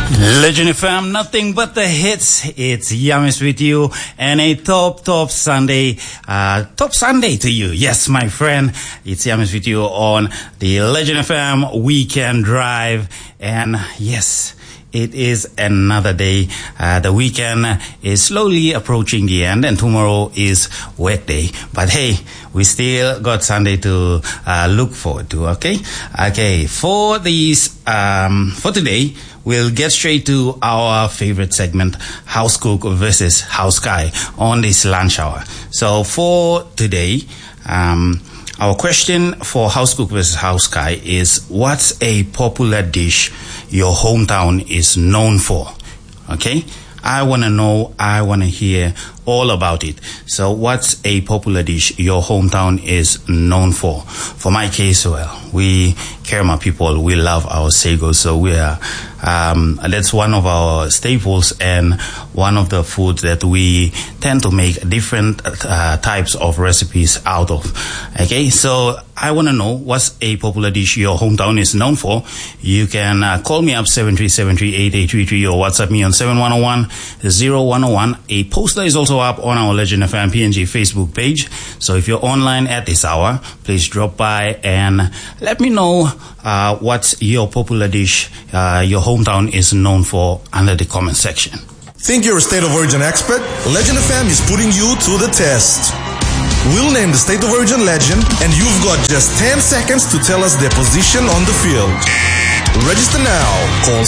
Legend FM, nothing but the hits. It's Yamis with you, and a top Sunday to you. Yes, my friend, it's Yamis with you on the Legend FM Weekend Drive, and yes, it is another day. The weekend is slowly approaching the end, and tomorrow is wet day. But hey, we still got Sunday to look forward to. Okay. For today, we'll get straight to our favorite segment, House Cook versus House Guy, on this lunch hour. So for today, our question for House Cook versus House Guy is, what's a popular dish your hometown is known for? Okay? I want to know, I want to hear all about it. So what's a popular dish your hometown is known for? For my case, well, we Kerma people, we love our sago, so we are that's one of our staples and one of the foods that we tend to make different types of recipes out of. Okay, so I want to know, what's a popular dish your hometown is known for? You can call me up 73738833 or WhatsApp me on 7101-0101. A poster is also up on our Legend FM PNG Facebook page. So if you're online at this hour, please drop by and let me know what's your popular dish your hometown is known for under the comment section. Think you're a state of origin expert? Legend FM is putting you to the test. We'll name the state of origin legend, and you've got just 10 seconds to tell us their position on the field. Register now. Call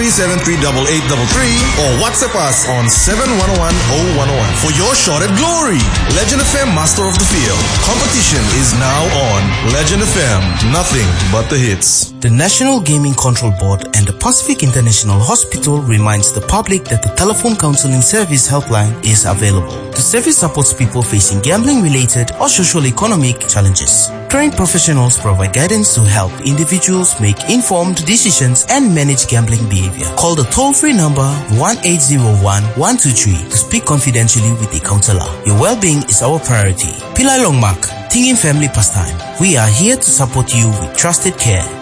73738833 or WhatsApp us on 7101-0101 for your shot at glory. Legend FM Master of the Field. Competition is now on. Legend FM, nothing but the hits. The National Gaming Control Board and the Pacific International Hospital reminds the public that the telephone counseling service helpline is available. The service supports people facing gambling-related or social-economic challenges. Trained professionals provide guidance to help individuals make informed decisions and manage gambling behavior. Call the toll-free number 1-801-123 to speak confidentially with a counselor. Your well-being is our priority. Pilai Longmark, Tingin Family Pastime. We are here to support you with trusted care.